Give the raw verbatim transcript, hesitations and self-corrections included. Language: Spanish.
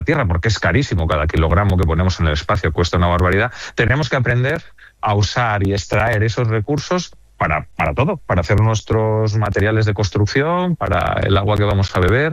Tierra, porque es carísimo, cada kilogramo que ponemos en el espacio cuesta una barbaridad. Tenemos que aprender a usar y extraer esos recursos para, para todo, para hacer nuestros materiales de construcción, para el agua que vamos a beber,